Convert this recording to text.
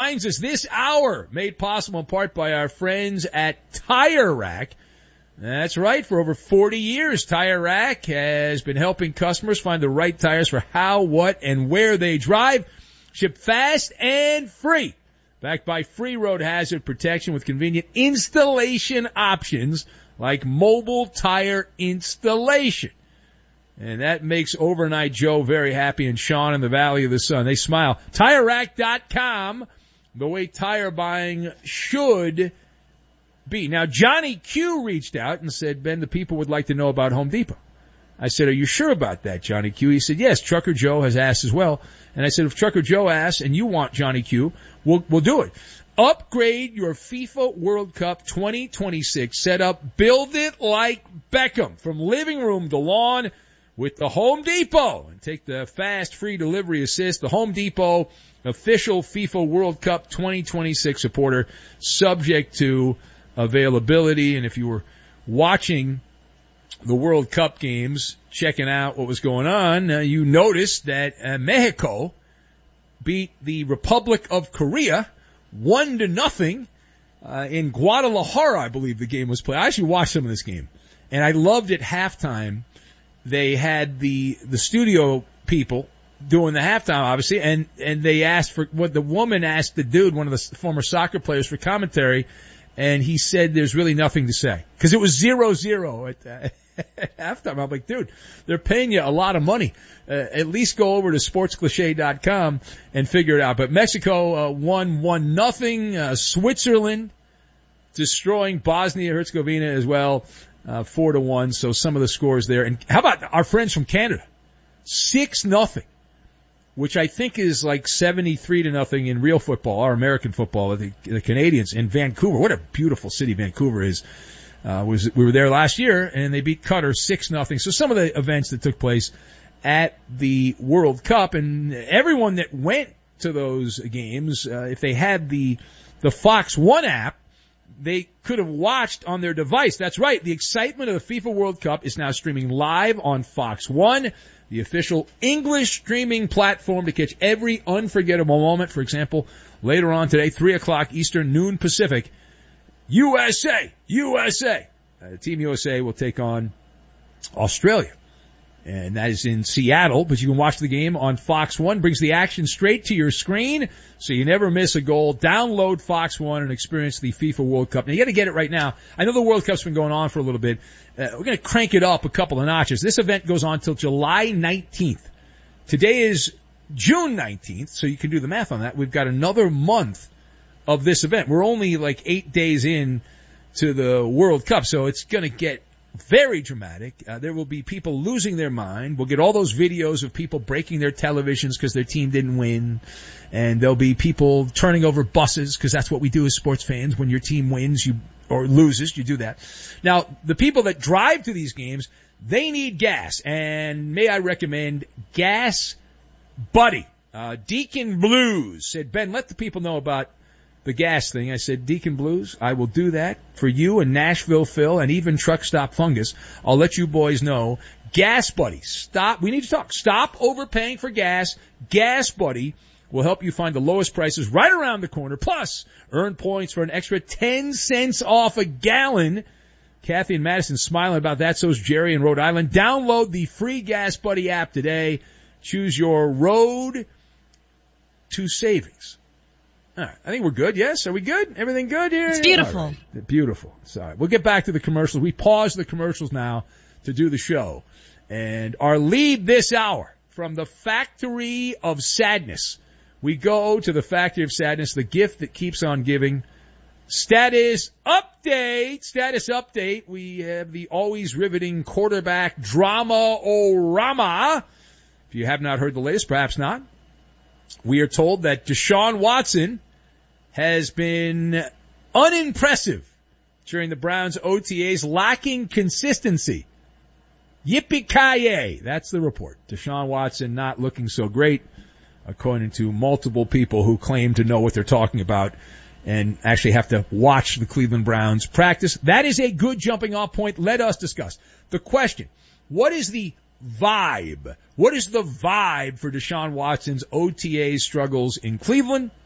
reminds us this hour made possible in part by our friends at Tire Rack. That's right. For over 40 years, Tire Rack has been helping customers find the right tires for how, what, and where they drive. Ship fast and free. Backed by free road hazard protection with convenient installation options like mobile tire installation. And that makes Overnight Joe very happy and Sean in the Valley of the Sun. They smile. TireRack.com, the way tire buying should be. Now, Johnny Q reached out and said, Ben, the people would like to know about Home Depot. I said, are you sure about that, Johnny Q? He said, yes, Trucker Joe has asked as well. And I said, if Trucker Joe asks and you want Johnny Q, we'll do it. Upgrade your FIFA World Cup 2026 setup. Build it like Beckham from living room to lawn with the Home Depot. And take the fast, free delivery assist. The Home Depot official FIFA World Cup 2026 supporter, subject to availability. And if you were watching the World Cup games, checking out what was going on, you noticed that Mexico beat the Republic of Korea 1-0 in Guadalajara, I believe the game was played. I actually watched some of this game, and I loved at halftime. They had the studio people doing the halftime, obviously, and they asked for what the woman asked the dude, one of the former soccer players, for commentary. And he said there's really nothing to say. Because it was 0-0 at halftime. I'm like, dude, they're paying you a lot of money. At least go over to sportscliche.com and figure it out. But Mexico won 1-0. Switzerland destroying Bosnia-Herzegovina as well, 4-1. So some of the scores there. And how about our friends from Canada? 6-0. Which I think is like 73-0 in real football, or American football, the Canadians in Vancouver. What a beautiful city Vancouver is. We were there last year and they beat Qatar 6-0. So some of the events that took place at the World Cup, and everyone that went to those games, if they had the Fox One app, they could have watched on their device. That's right. The excitement of the FIFA World Cup is now streaming live on Fox One, the official English streaming platform to catch every unforgettable moment. For example, later on today, 3 o'clock Eastern, noon Pacific, USA. Team USA will take on Australia. And that is in Seattle, but you can watch the game on Fox One. Brings the action straight to your screen, so you never miss a goal. Download Fox One and experience the FIFA World Cup. Now, you got to get it right now. I know the World Cup's been going on for a little bit. We're going to crank it up a couple of notches. This event goes on till July 19th. Today is June 19th, so you can do the math on that. We've got another month of this event. We're only like 8 days in to the World Cup, so it's going to get very dramatic. There will be people losing their mind. We'll get all those videos of people breaking their televisions because their team didn't win. And there'll be people turning over buses because that's what we do as sports fans. When your team wins or loses, you do that. Now, the people that drive to these games, they need gas. And may I recommend Gas Buddy. Deacon Blues said, Ben, let the people know about the gas thing. I said, Deacon Blues, I will do that for you and Nashville Phil and even Truck Stop Fungus. I'll let you boys know. Gas Buddy, stop. We need to talk. Stop overpaying for gas. Gas Buddy will help you find the lowest prices right around the corner. Plus, earn points for an extra 10 cents off a gallon. Kathy and Madison smiling about that. So is Jerry in Rhode Island. Download the free Gas Buddy app today. Choose your road to savings. All right. I think we're good. Yes? Are we good? Everything good here? It's beautiful. Right. Beautiful. Sorry. We'll get back to the commercials. We pause the commercials now to do the show. And our lead this hour from the Factory of Sadness. We go to the Factory of Sadness, the gift that keeps on giving. Status update. We have the always riveting quarterback drama-o-rama. If you have not heard the latest, perhaps not. We are told that Deshaun Watson has been unimpressive during the Browns' OTAs, lacking consistency. Yippee-ki-yay. That's the report. Deshaun Watson not looking so great, according to multiple people who claim to know what they're talking about and actually have to watch the Cleveland Browns practice. That is a good jumping off point. Let us discuss the question. What is the vibe? What is the vibe for Deshaun Watson's OTA struggles in Cleveland?